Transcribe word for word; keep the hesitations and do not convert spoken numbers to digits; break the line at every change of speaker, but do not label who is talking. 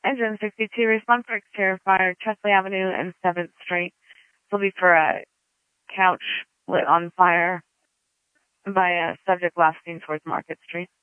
Engine sixty-two, respond for exterior fire, Chesley Avenue and seventh Street. This will be for a couch lit on fire by a subject last seen towards Market Street.